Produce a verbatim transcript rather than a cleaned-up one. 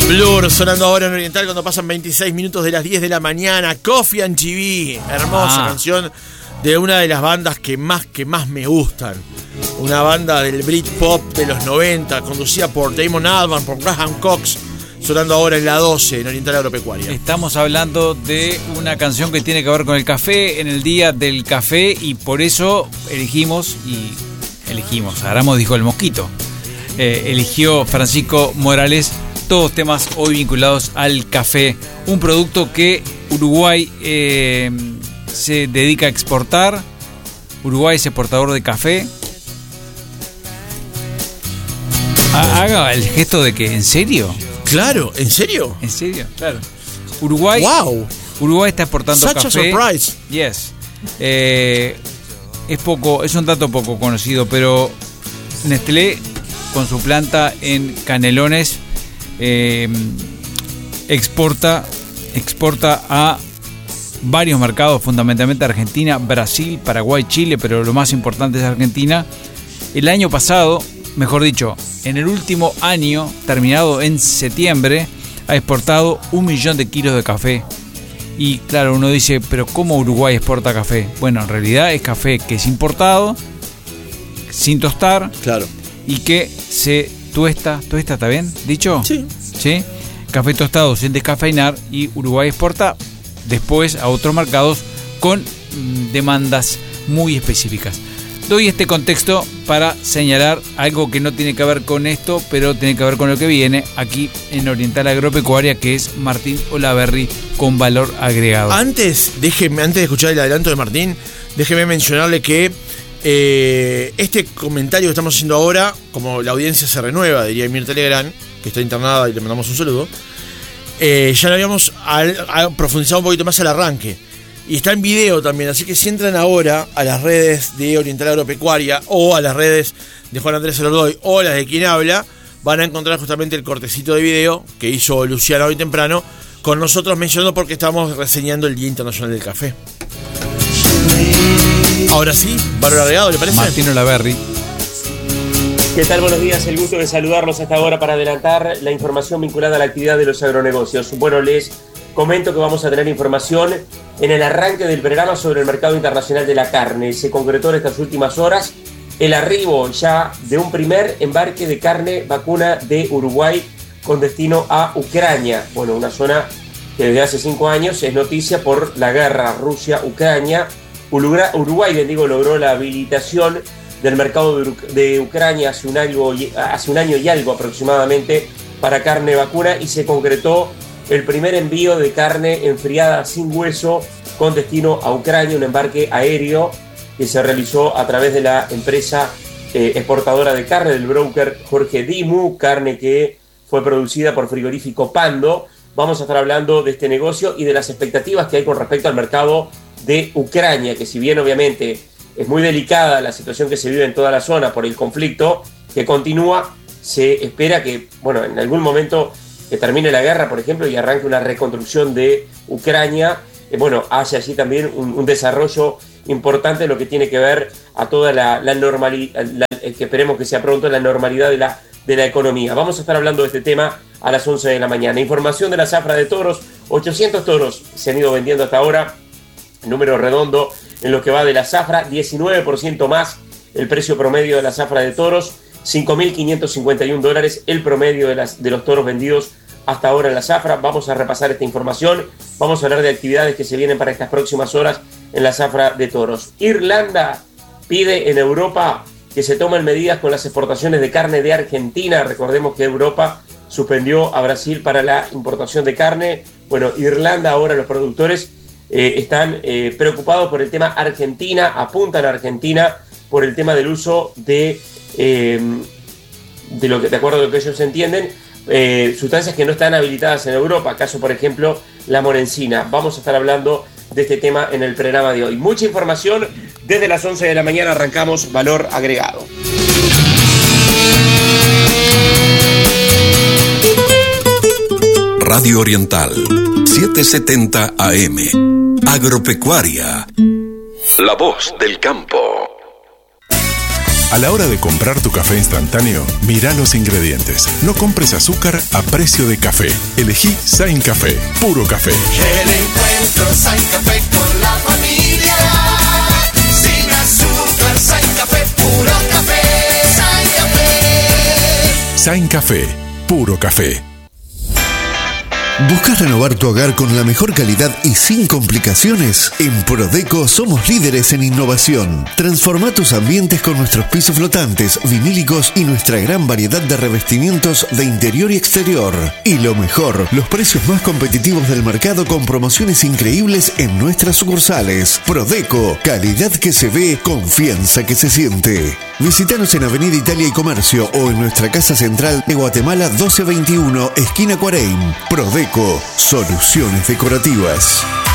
Blur sonando ahora en Oriental cuando pasan veintiséis minutos de las diez de la mañana. Coffee and T V, hermosa ah. canción de una de las bandas que más, que más me gustan. Una banda del Britpop de los noventa, conducida por Damon Albarn, por Graham Cox, sonando ahora en la doce en Oriental Agropecuaria. Estamos hablando de una canción que tiene que ver con el café, en el día del café, y por eso elegimos, y elegimos, Aramos dijo el mosquito, eh, eligió Francisco Morales todos temas hoy vinculados al café, un producto que Uruguay eh, se dedica a exportar. Uruguay es exportador de café. Haga el gesto de que, ¿en serio? Claro, ¿en serio? ¿En serio? Claro. Uruguay, wow. Uruguay está exportando Such café. A surprise. Yes. Eh, es poco, es un dato poco conocido, pero Nestlé con su planta en Canelones eh, exporta, exporta a varios mercados, fundamentalmente Argentina, Brasil, Paraguay, Chile, pero lo más importante es Argentina. El año pasado, mejor dicho, en el último año, terminado en septiembre, ha exportado un millón de kilos de café. Y claro, uno dice, pero ¿cómo Uruguay exporta café? Bueno, en realidad es café que es importado, sin tostar, claro, y que se tuesta, ¿tuesta está bien dicho? Sí. ¿Sí? Café tostado sin descafeinar, y Uruguay exporta después a otros mercados con mm, demandas muy específicas. Doy este contexto para señalar algo que no tiene que ver con esto, pero tiene que ver con lo que viene aquí en Oriental Agropecuaria, que es Martín Olaverry con valor agregado. Antes, déjeme, antes de escuchar el adelanto de Martín, déjeme mencionarle que eh, este comentario que estamos haciendo ahora, como la audiencia se renueva, diría Mirta Legrand, que está internada y le mandamos un saludo, eh, ya lo habíamos al, al, profundizado un poquito más al arranque. Y está en video también, así que si entran ahora a las redes de Oriental Agropecuaria o a las redes de Juan Andrés Elordoy o las de Quien Habla, van a encontrar justamente el cortecito de video que hizo Luciana hoy temprano con nosotros, mencionando porque estamos reseñando el Día Internacional del Café. Ahora sí, valor agregado, ¿le parece? Martín Olaverry. ¿Qué tal? Buenos días, el gusto de saludarlos hasta ahora para adelantar la información vinculada a la actividad de los agronegocios. Bueno, les comento que vamos a tener información en el arranque del programa sobre el mercado internacional de la carne. Se concretó en estas últimas horas el arribo ya de un primer embarque de carne vacuna de Uruguay con destino a Ucrania. Bueno, una zona que desde hace cinco años es noticia por la guerra Rusia-Ucrania. Uruguay, bien digo, logró la habilitación del mercado de Ucrania hace un año, hace un año y algo aproximadamente para carne vacuna, y se concretó el primer envío de carne enfriada sin hueso con destino a Ucrania, un embarque aéreo que se realizó a través de la empresa eh, exportadora de carne del broker Jorge Dimu, carne que fue producida por Frigorífico Pando. Vamos a estar hablando de este negocio y de las expectativas que hay con respecto al mercado de Ucrania, que si bien obviamente es muy delicada la situación que se vive en toda la zona por el conflicto que continúa, se espera que, bueno, en algún momento que termine la guerra, por ejemplo, y arranque una reconstrucción de Ucrania, eh, bueno, haya allí también un, un desarrollo importante en lo que tiene que ver a toda la, la normalidad, que esperemos que sea pronto, la normalidad de la, de la economía. Vamos a estar hablando de este tema a las once de la mañana. Información de la zafra de toros, ochocientos toros se han ido vendiendo hasta ahora, número redondo en lo que va de la zafra, diecinueve por ciento más el precio promedio de la zafra de toros, cinco mil quinientos cincuenta y uno dólares el promedio de, las, de los toros vendidos hasta ahora en la zafra. Vamos a repasar esta información, vamos a hablar de actividades que se vienen para estas próximas horas en la zafra de toros. Irlanda pide en Europa que se tomen medidas con las exportaciones de carne de Argentina. Recordemos que Europa suspendió a Brasil para la importación de carne. Bueno, Irlanda, ahora los productores eh, están eh, preocupados por el tema Argentina, apuntan a Argentina por el tema del uso de Eh, de lo que, de acuerdo a lo que ellos entienden, eh, sustancias que no están habilitadas en Europa, caso por ejemplo la monencina. Vamos a estar hablando de este tema en el programa de hoy. Mucha información, desde las once de la mañana arrancamos Valor Agregado. Radio Oriental, setecientos setenta A M, Agropecuaria, la voz del campo. A la hora de comprar tu café instantáneo, mira los ingredientes. No compres azúcar a precio de café. Elegí Sain Café, puro café. El encuentro Sain Café con la familia. Sin azúcar, Sain Café, puro café. Sain Café. Sain Café, puro café. ¿Buscas renovar tu hogar con la mejor calidad y sin complicaciones? En Prodeco somos líderes en innovación. Transforma tus ambientes con nuestros pisos flotantes, vinílicos y nuestra gran variedad de revestimientos de interior y exterior. Y lo mejor, los precios más competitivos del mercado con promociones increíbles en nuestras sucursales. Prodeco, calidad que se ve, confianza que se siente. Visítanos en Avenida Italia y Comercio o en nuestra casa central de Guatemala doce veintiuno, esquina Cuareim. Prodeco, soluciones decorativas.